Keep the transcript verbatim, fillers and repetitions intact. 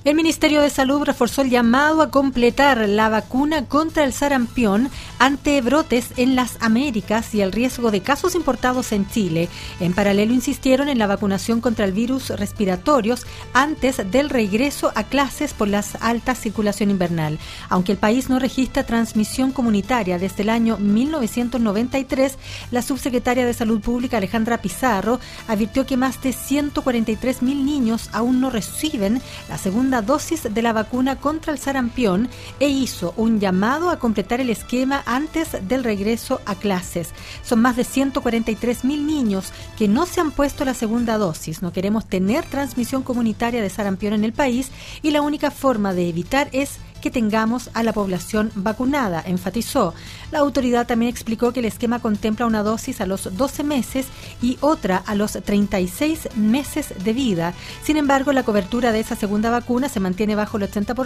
El Ministerio de Salud reforzó el llamado a completar la vacuna contra el sarampión ante brotes en las Américas y el riesgo de casos importados en Chile. En paralelo, insistieron en la vacunación contra el virus respiratorios antes del regreso a clases por la alta circulación invernal. Aunque el país no registra transmisión comunitaria desde el año mil novecientos noventa y tres, la subsecretaria de Salud Pública, Alejandra Pizarro, advirtió que más de ciento cuarenta y tres mil niños aún no reciben la segunda dosis de la vacuna contra el sarampión e hizo un llamado a completar el esquema antes del regreso a clases. Son más de ciento cuarenta y tres mil niños que no se han puesto la segunda dosis. No queremos tener transmisión comunitaria de sarampión en el país y la única forma de evitar es que tengamos a la población vacunada, enfatizó. La autoridad también explicó que el esquema contempla una dosis a los doce meses y otra a los treinta y seis meses de vida. Sin embargo, la cobertura de esa segunda vacuna se mantiene bajo el ochenta por ciento